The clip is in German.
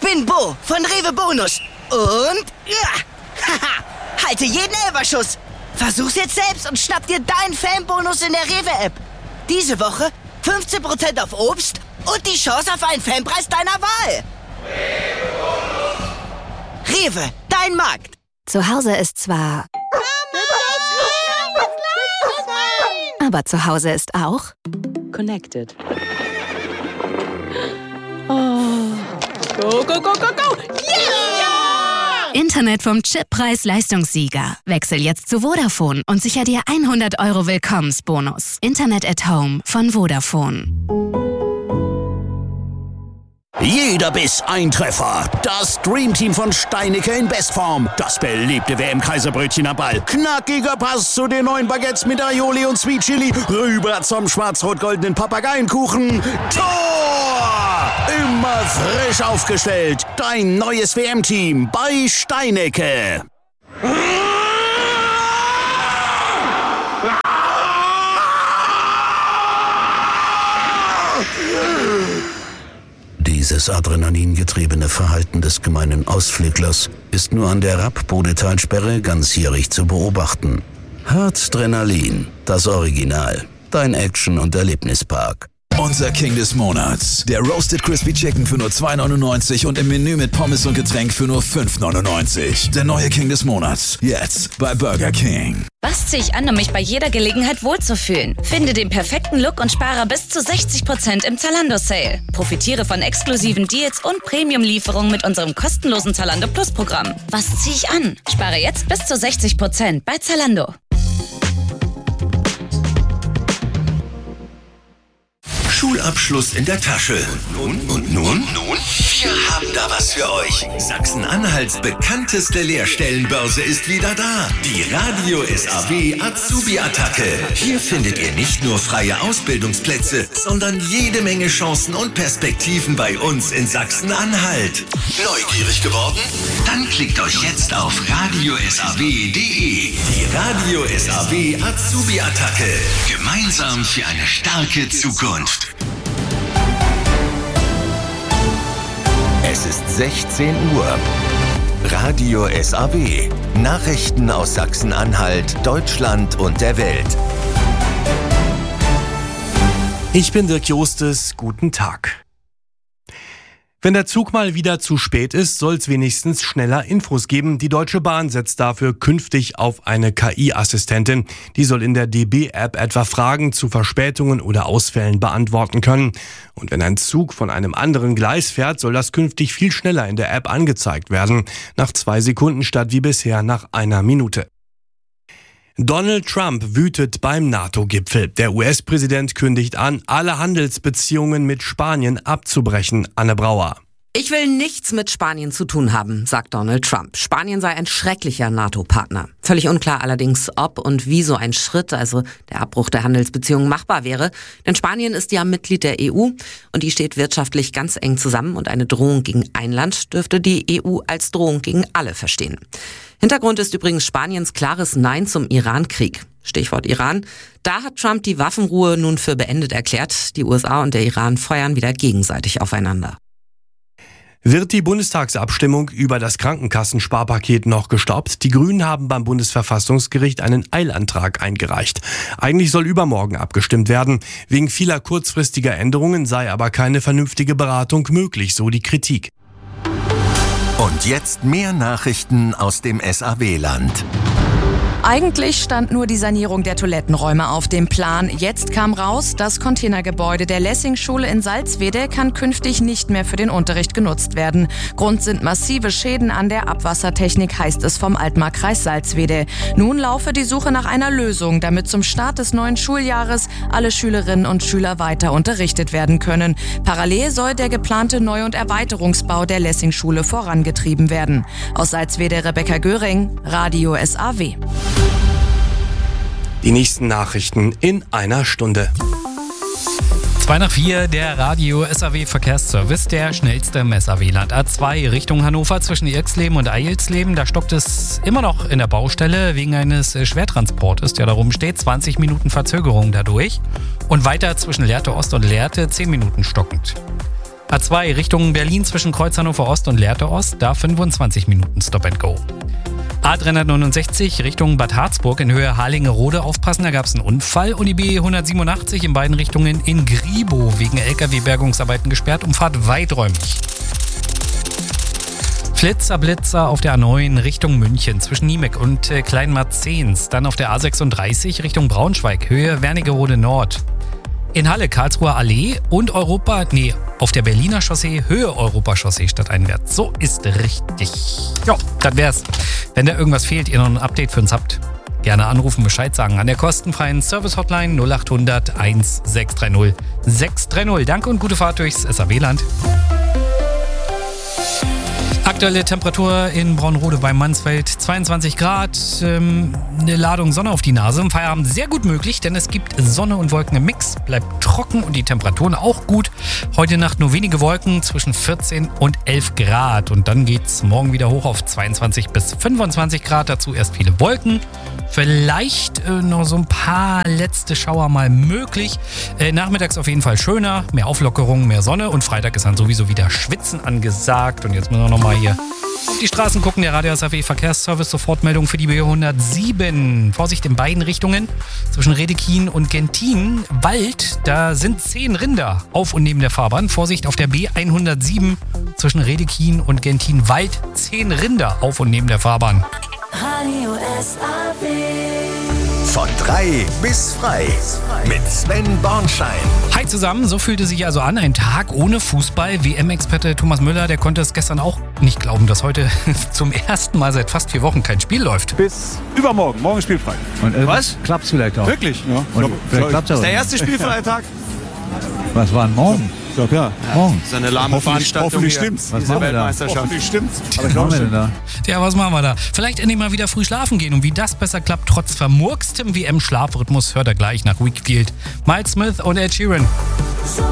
bin Bo von Rewe Bonus. Und halte jeden Elferschuss. Versuch's jetzt selbst und schnapp dir deinen Fanbonus in der Rewe-App. Diese Woche 15% auf Obst und die Chance auf einen Fanpreis deiner Wahl. Rewe, dein Markt. Zu Hause ist zwar... Aber zu Hause ist auch... Connected. Oh. Go, go, go, go, go! Yeah! Internet vom Chip Preis-Leistungssieger. Wechsel jetzt zu Vodafone und sicher dir 100 € Willkommensbonus. Internet at Home von Vodafone. Jeder Biss ein Treffer. Das Dreamteam von Steinecke in Bestform. Das beliebte WM-Kaiserbrötchen am Ball. Knackiger Pass zu den neuen Baguettes mit Aioli und Sweet Chili. Rüber zum schwarz-rot-goldenen Papageienkuchen. Tor! Immer frisch aufgestellt. Dein neues WM-Team bei Steinecke. Dieses adrenalingetriebene Verhalten des gemeinen Ausflüglers ist nur an der Rapp-Bodetalsperre ganzjährig zu beobachten. Harzdrenalin, das Original. Dein Action- und Erlebnispark. Unser King des Monats. Der Roasted Crispy Chicken für nur $2,99 und im Menü mit Pommes und Getränk für nur $5,99. Der neue King des Monats. Jetzt bei Burger King. Was ziehe ich an, um mich bei jeder Gelegenheit wohlzufühlen? Finde den perfekten Look und spare bis zu 60% im Zalando-Sale. Profitiere von exklusiven Deals und Premium-Lieferungen mit unserem kostenlosen Zalando Plus-Programm. Was ziehe ich an? Spare jetzt bis zu 60% bei Zalando. Schulabschluss in der Tasche. Und nun? Wir haben da was für euch. Sachsen-Anhalts bekannteste Lehrstellenbörse ist wieder da. Die Radio SAW Azubi-Attacke. Hier findet ihr nicht nur freie Ausbildungsplätze, sondern jede Menge Chancen und Perspektiven bei uns in Sachsen-Anhalt. Neugierig geworden? Dann klickt euch jetzt auf radiosaw.de. Die Radio SAW Azubi-Attacke. Gemeinsam für eine starke Zukunft. Es ist 16 Uhr. Radio SAW. Nachrichten aus Sachsen-Anhalt, Deutschland und der Welt. Ich bin Dirk Jostes. Guten Tag. Wenn der Zug mal wieder zu spät ist, soll es wenigstens schneller Infos geben. Die Deutsche Bahn setzt dafür künftig auf eine KI-Assistentin. Die soll in der DB-App etwa Fragen zu Verspätungen oder Ausfällen beantworten können. Und wenn ein Zug von einem anderen Gleis fährt, soll das künftig viel schneller in der App angezeigt werden. Nach 2 Sekunden statt wie bisher nach 1 Minute. Donald Trump wütet beim NATO-Gipfel. Der US-Präsident kündigt an, alle Handelsbeziehungen mit Spanien abzubrechen. Anne Brauer. Ich will nichts mit Spanien zu tun haben, sagt Donald Trump. Spanien sei ein schrecklicher NATO-Partner. Völlig unklar allerdings, ob und wie so ein Schritt, also der Abbruch der Handelsbeziehungen, machbar wäre. Denn Spanien ist ja Mitglied der EU und die steht wirtschaftlich ganz eng zusammen. Und eine Drohung gegen ein Land dürfte die EU als Drohung gegen alle verstehen. Hintergrund ist übrigens Spaniens klares Nein zum Iran-Krieg. Stichwort Iran. Da hat Trump die Waffenruhe nun für beendet erklärt. Die USA und der Iran feuern wieder gegenseitig aufeinander. Wird die Bundestagsabstimmung über das Krankenkassensparpaket noch gestoppt? Die Grünen haben beim Bundesverfassungsgericht einen Eilantrag eingereicht. Eigentlich soll übermorgen abgestimmt werden. Wegen vieler kurzfristiger Änderungen sei aber keine vernünftige Beratung möglich, so die Kritik. Und jetzt mehr Nachrichten aus dem SAW-Land. Eigentlich stand nur die Sanierung der Toilettenräume auf dem Plan. Jetzt kam raus, das Containergebäude der Lessing-Schule in Salzwedel kann künftig nicht mehr für den Unterricht genutzt werden. Grund sind massive Schäden an der Abwassertechnik, heißt es vom Altmarkkreis Salzwedel. Nun laufe die Suche nach einer Lösung, damit zum Start des neuen Schuljahres alle Schülerinnen und Schüler weiter unterrichtet werden können. Parallel soll der geplante Neu- und Erweiterungsbau der Lessing-Schule vorangetrieben werden. Aus Salzwedel Rebecca Göring, Radio SAW. Die nächsten Nachrichten in einer Stunde. 3:03, der Radio SAW Verkehrsservice, der schnellste im SAW-Land. A2 Richtung Hannover zwischen Irxleben und Eilsleben. Da stockt es immer noch in der Baustelle wegen eines Schwertransportes, der da rumsteht. 20 Minuten Verzögerung dadurch. Und weiter zwischen Lehrte Ost und Lehrte 10 Minuten stockend. A2 Richtung Berlin zwischen Kreuz Hannover Ost und Lehrte Ost, da 25 Minuten Stop and Go. A369 Richtung Bad Harzburg in Höhe Harlingerode aufpassen, da gab es einen Unfall. Und die B187 in beiden Richtungen in Gribow wegen LKW-Bergungsarbeiten gesperrt, Umfahrt weiträumig. Blitzer auf der A9 Richtung München zwischen Niemek und Kleinmarzens. Dann auf der A36 Richtung Braunschweig, Höhe Wernigerode Nord. In Halle Karlsruher Allee und auf der Berliner Chaussee, Höhe Europachaussee stadteinwärts. So ist richtig. Ja, das wär's. Wenn da irgendwas fehlt, ihr noch ein Update für uns habt, gerne anrufen, Bescheid sagen. An der kostenfreien Service-Hotline 0800 1630 630. Danke und gute Fahrt durchs SAW-Land. Aktuelle Temperatur in Braunrode bei Mansfeld 22 Grad, eine Ladung Sonne auf die Nase. Im Feierabend sehr gut möglich, denn es gibt Sonne und Wolken im Mix, bleibt trocken und die Temperaturen auch gut. Heute Nacht nur wenige Wolken zwischen 14 und 11 Grad und dann geht's morgen wieder hoch auf 22 bis 25 Grad, dazu erst viele Wolken. Vielleicht noch so ein paar letzte Schauer mal möglich. Nachmittags auf jeden Fall schöner, mehr Auflockerung, mehr Sonne und Freitag ist dann sowieso wieder Schwitzen angesagt. Und jetzt müssen wir nochmal hier auf die Straßen gucken. Der Radio SAW Verkehrsservice, Sofortmeldung für die B107. Vorsicht in beiden Richtungen zwischen Redekin und Gentin. Wald, da sind 10 Rinder auf und neben der Fahrbahn. Vorsicht auf der B107 zwischen Redekin und Gentin. Wald, 10 Rinder auf und neben der Fahrbahn. Radio SAW. Von 3 bis frei mit Sven Bornschein. Hi zusammen, so fühlte sich also an, ein Tag ohne Fußball. WM-Experte Thomas Müller, der konnte es gestern auch nicht glauben, dass heute zum ersten Mal seit fast 4 Wochen kein Spiel läuft. Bis übermorgen, morgen spielfrei. Und was? Klappt's vielleicht auch. Wirklich? Ja. Und vielleicht klappt's das ist auch. der erste spielfreie Tag. Was war denn morgen? Ich glaube, ja. Morgen. Das ist eine lahme Veranstaltung. Hoffentlich stimmt's. Was machen wir da? Hoffentlich stimmt's. Was machen wir denn da? Ja, was machen wir da? Vielleicht endlich mal wieder früh schlafen gehen. Und wie das besser klappt, trotz vermurkstem WM-Schlafrhythmus, hört er gleich nach Wakefield. Miles Smith und Ed Sheeran.